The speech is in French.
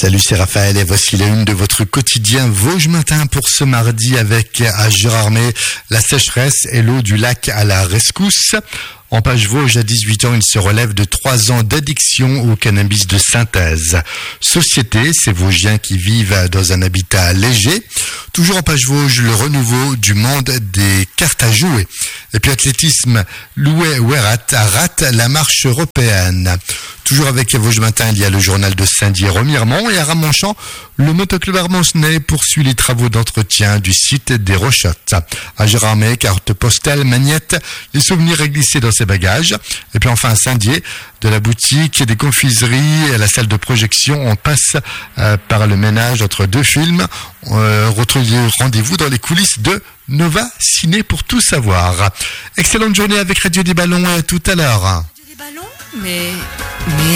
Salut, c'est Raphaël et voici la une de votre quotidien Vosges Matin pour ce mardi avec à Gérardmer la sécheresse et l'eau du lac à la rescousse. En page Vosges, à 18 ans, il se relève de 3 ans d'addiction au cannabis de synthèse. Société, ces Vosgiens qui vivent dans un habitat léger. Toujours en page Vosges, le renouveau du monde des cartes à jouer. Et puis athlétisme, Louet Ouerat rate la marche européenne. Toujours avec Vosges Matin, il y a le journal de Saint-Dié-Remiremont et à Ramonchamp, le motoclub Armançonnais poursuit les travaux d'entretien du site des Rochottes. À Gérardmer, carte postale, magnette, les souvenirs glissés dans ses bagages. Et puis enfin à Saint-Dié, de la boutique, des confiseries, à la salle de projection, on passe par le ménage entre 2 films. Retrouvez rendez-vous dans les coulisses de Nova Ciné pour tout savoir. Excellente journée avec Radio des Ballons et à tout à l'heure. Radio des Ballons, mais